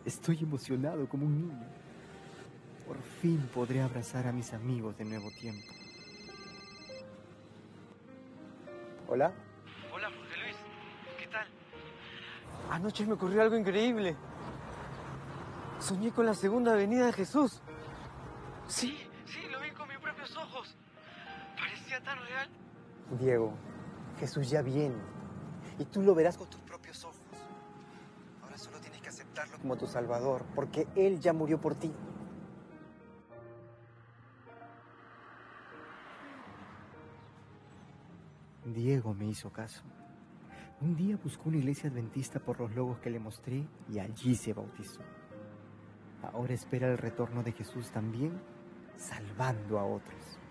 Estoy emocionado como un niño. Por fin podré abrazar a mis amigos de nuevo tiempo. ¿Hola? Hola, Jorge Luis. ¿Qué tal? Anoche me ocurrió algo increíble. Soñé con la segunda venida de Jesús. Sí, lo vi con mis propios ojos. Parecía tan real. Diego, Jesús ya viene. Y tú lo verás con tus propios ojos. Ahora solo tienes que aceptarlo como tu Salvador, porque Él ya murió por ti. Diego me hizo caso. Un día buscó una iglesia adventista por los logos que le mostré y allí se bautizó. Ahora espera el retorno de Jesús también, salvando a otros.